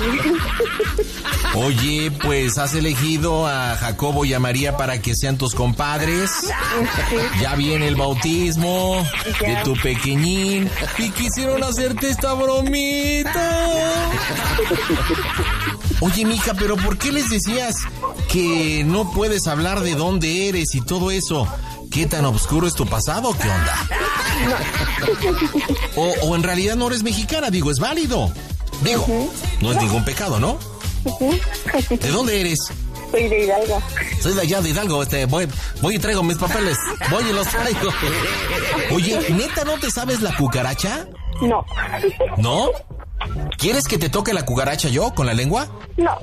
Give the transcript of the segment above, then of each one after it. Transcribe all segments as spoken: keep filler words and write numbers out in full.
Oye, pues has elegido a Jacobo y a María para que sean tus compadres. Sí. Ya viene el bautismo Ya. de tu pequeñín y quisieron hacerte esta bromita. Oye, mija, pero ¿por qué les decías que no puedes hablar de dónde eres y todo eso? ¿Qué tan oscuro es tu pasado? ¿Qué onda? O, o en realidad no eres mexicana, digo, es válido. Digo, uh-huh. no es ningún pecado, ¿no? Uh-huh. ¿De dónde eres? Soy de Hidalgo. Soy de allá de Hidalgo, este, voy, voy y traigo mis papeles, voy y los traigo. Oye, ¿neta no te sabes la cucaracha? No. ¿No? ¿Quieres que te toque la cucaracha yo con la lengua? No.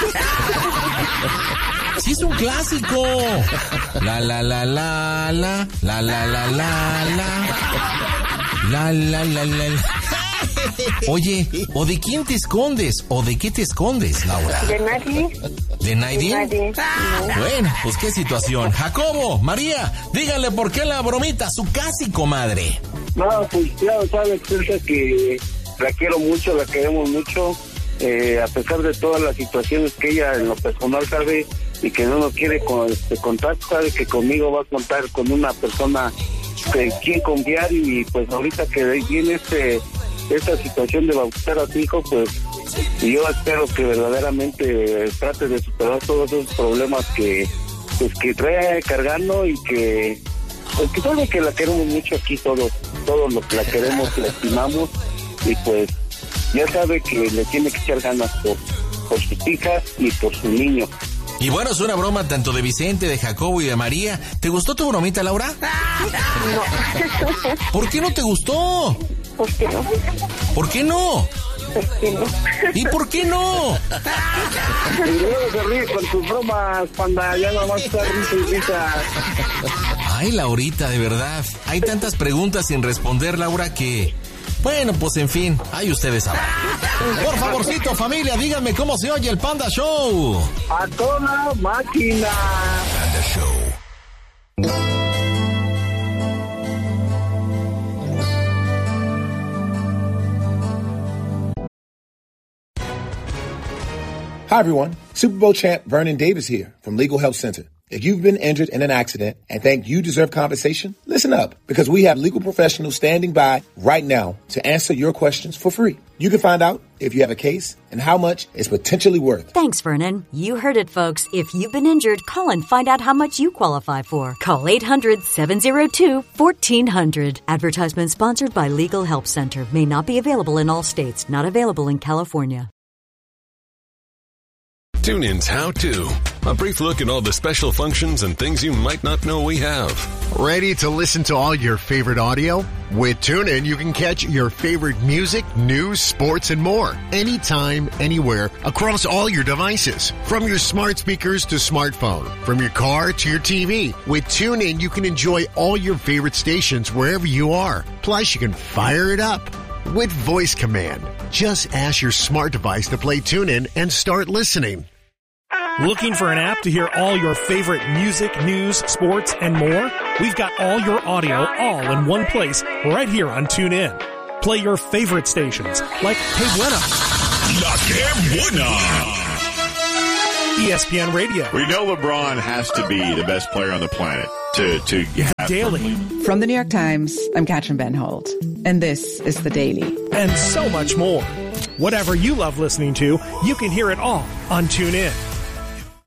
Sí, es un clásico. La la la la la la la la la la la la la la. Oye, ¿o de quién te escondes? ¿O de qué te escondes, Laura? De nadie. ¿De nadie? De nadie. No. Bueno, pues qué situación. Jacobo, María, díganle por qué la bromita, su casi comadre. No, pues claro, sabes, piensa que la quiero mucho, la queremos mucho, eh, a pesar de todas las situaciones que ella en lo personal sabe y que no nos quiere con, este, contar, sabe que conmigo va a contar con una persona en quien confiar y pues ahorita que viene este esta situación de bautizar a su hijo, pues yo espero que verdaderamente trate de superar todos esos problemas que pues que trae cargando y que pues que sabe que la queremos mucho aquí todos, todos los que la queremos, la estimamos y pues ya sabe que le tiene que echar ganas por, por sus hijas y por su niño. Y bueno, es una broma tanto de Vicente, de Jacobo y de María. ¿Te gustó tu bromita, Laura? No. ¿Por qué no te gustó? ¿Por qué no? ¿Por qué no? ¿Por qué no? ¿Y por qué no? Y luego se ríe con tus bromas, panda, ya nada más está risa y risa. Ay, Laurita, de verdad. Hay tantas preguntas sin responder, Laura, que... Bueno, pues en fin, ahí ustedes sabrán. Por favorcito, familia, díganme cómo se oye el Panda Show. A toda máquina. Panda Show. Hi, everyone. Super Bowl champ Vernon Davis here from Legal Help Center. If you've been injured in an accident and think you deserve compensation, listen up, because we have legal professionals standing by right now to answer your questions for free. You can find out if you have a case and how much it's potentially worth. Thanks, Vernon. You heard it, folks. If you've been injured, call and find out how much you qualify for. Call eight hundred, seven oh two, fourteen hundred. Advertisement sponsored by Legal Help Center. May not be available in all states. Not available in California. TuneIn's How To. A brief look at all the special functions and things you might not know we have. Ready to listen to all your favorite audio? With TuneIn, you can catch your favorite music, news, sports, and more. Anytime, anywhere, across all your devices. From your smart speakers to smartphone. From your car to your T V. With TuneIn, you can enjoy all your favorite stations wherever you are. Plus, you can fire it up with voice command. Just ask your smart device to play TuneIn and start listening. Looking for an app to hear all your favorite music, news, sports, and more? We've got all your audio all in one place right here on TuneIn. Play your favorite stations like Hey Buena, La Que Buena, E S P N Radio. We know LeBron has to be the best player on the planet to, to have Daily. From the New York Times, I'm Katrin Van Holt, and this is The Daily. And so much more. Whatever you love listening to, you can hear it all on TuneIn.